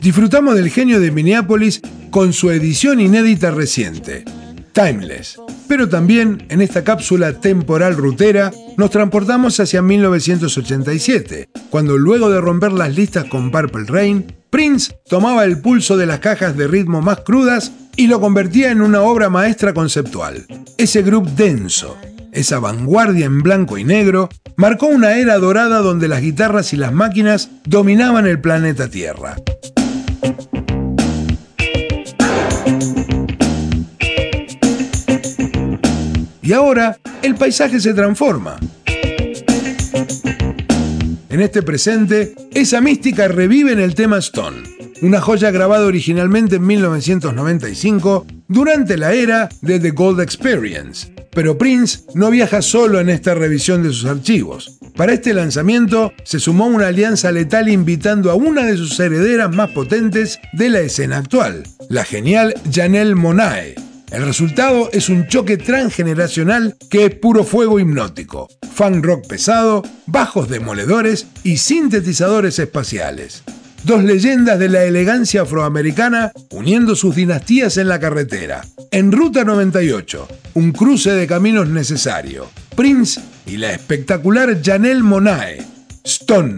Disfrutamos del genio de Minneapolis con su edición inédita reciente, Timeless. Pero también, en esta cápsula temporal rutera, nos transportamos hacia 1987, cuando luego de romper las listas con Purple Rain, Prince tomaba el pulso de las cajas de ritmo más crudas y lo convertía en una obra maestra conceptual. Ese groove denso, esa vanguardia en blanco y negro, marcó una era dorada donde las guitarras y las máquinas dominaban el planeta Tierra. Y ahora, el paisaje se transforma. En este presente, esa mística revive en el tema Stone, una joya grabada originalmente en 1995 durante la era de The Gold Experience. Pero Prince no viaja solo en esta revisión de sus archivos. Para este lanzamiento se sumó una alianza letal invitando a una de sus herederas más potentes de la escena actual, la genial Janelle Monáe. El resultado es un choque transgeneracional que es puro fuego hipnótico, funk rock pesado, bajos demoledores y sintetizadores espaciales. Dos leyendas de la elegancia afroamericana uniendo sus dinastías en la carretera. En Ruta 98, un cruce de caminos necesario. Prince y la espectacular Janelle Monáe. Stone.